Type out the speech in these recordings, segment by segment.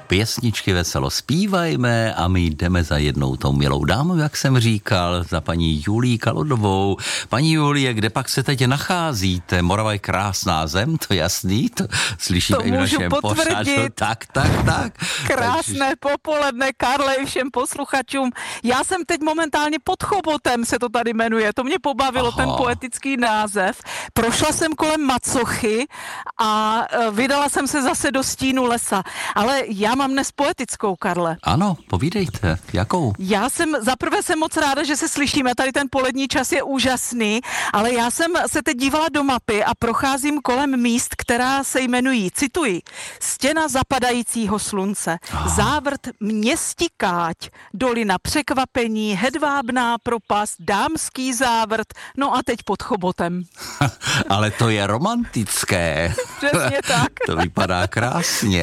Pěsničky veselo zpívajme a my jdeme za jednou tou milou dámou, jak jsem říkal, za paní Julií Kalodovou. Paní Julie, kde pak se teď nacházíte? Morava je krásná zem, to jasný, to slyšíme i v našem pořadu. Tak. Krásné popoledne, Karle, i všem posluchačům. Já jsem teď momentálně pod Chobotem, se to tady jmenuje, to mě pobavilo, ten poetický název. Prošla jsem kolem Macochy a vydala jsem se zase do stínu lesa. Ale já mám dnes poetickou, Karle. Ano, povídejte, jakou? Zaprvé jsem moc ráda, že se slyšíme, tady ten polední čas je úžasný, ale já jsem se teď dívala do mapy a procházím kolem míst, která se jmenují, cituji, Stěna zapadajícího slunce, Závrt Městikáť, Dolina překvapení, Hedvábná propast, Dámský závrt, no a teď pod Chobotem. Ale to je romantické. Přesně tak. To vypadá krásně.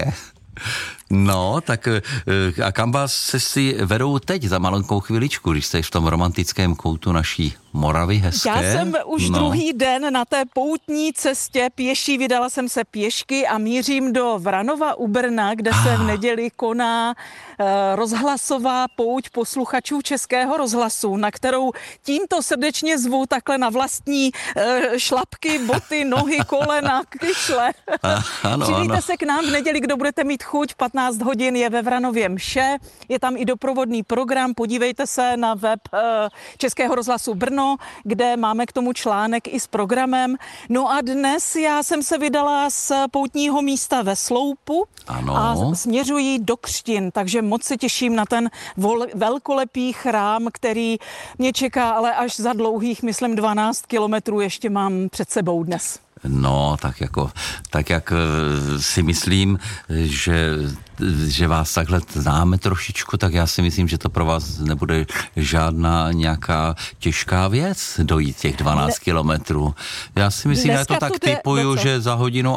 No, tak a kam vás cesty vedou teď za malinkou chviličku, když jste v tom romantickém koutu naší Moravy hezké? Já jsem už druhý den na té poutní cestě pěší, vydala jsem se pěšky a mířím do Vranova u Brna, kde se v neděli koná rozhlasová pouť posluchačů Českého rozhlasu, na kterou tímto srdečně zvu takhle na vlastní šlapky, boty, nohy, kolena, kyšle. Přijďte se k nám v neděli, kdo budete mít chuť, 15 hodin je ve Vranově mše, je tam i doprovodný program, podívejte se na web Českého rozhlasu Brno, kde máme k tomu článek i s programem. No a dnes já jsem se vydala z poutního místa ve Sloupu a směřuji do Křtin, takže moc se těším na ten velkolepý chrám, který mě čeká, ale až za dlouhých, myslím, 12 kilometrů ještě mám před sebou dnes. No, tak jak si myslím, že vás takhle známe trošičku, tak já si myslím, že to pro vás nebude žádná nějaká těžká věc dojít těch 12 kilometrů. Já si myslím, já to tak typuju, že za 1,5 hodiny.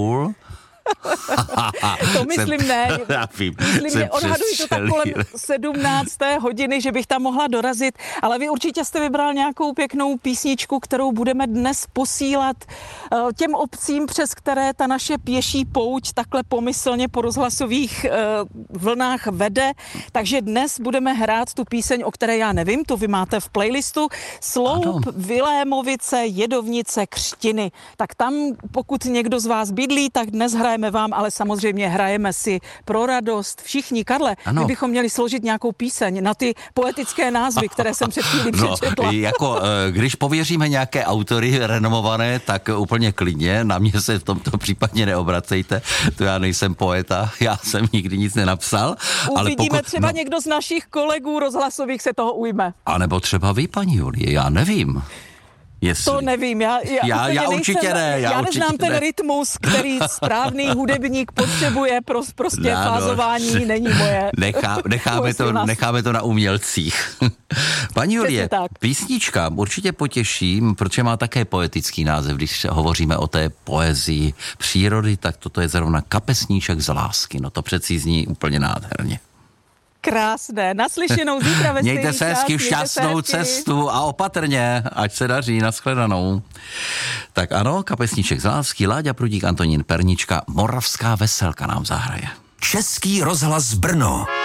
To myslím ne. Myslím, odhaduji to tak kolem 17. hodiny, že bych tam mohla dorazit, ale vy určitě jste vybral nějakou pěknou písničku, kterou budeme dnes posílat těm obcím, přes které ta naše pěší pouť takhle pomyslně po rozhlasových vlnách vede. Takže dnes budeme hrát tu píseň, o které já nevím, tu vy máte v playlistu. Sloup, Vilémovice, Jedovnice, Křtiny. Tak tam, pokud někdo z vás bydlí, tak dnes hrajeme vám, ale samozřejmě hrajeme si pro radost. Všichni, Karle, my bychom měli složit nějakou píseň na ty poetické názvy, které jsem před chvílí přečetla. Když pověříme nějaké autory renomované, tak úplně klidně, na mě se v tomto případě neobracejte, to já nejsem poeta, já jsem nikdy nic nenapsal. Uvidíme, třeba někdo z našich kolegů rozhlasových se toho ujme. A nebo třeba vy, paní Julie, já nevím. To nevím, já určitě ne. Já neznám ten rytmus, který správný hudebník potřebuje, prostě fázování není moje. Necháme to na umělcích. Paní Julie, písnička určitě potěším, protože má také poetický název, když hovoříme o té poezii přírody, tak toto je zrovna Kapesníček z lásky, no to přeci zní úplně nádherně. Krásné, naslyšenou zítra ve Mějte se hezky, šťastnou cestu a opatrně, ať se daří, nashledanou. Tak ano, Kapesníček z lásky, Láďa Prudík, Antonín Pernička, Moravská veselka nám zahraje. Český rozhlas Brno.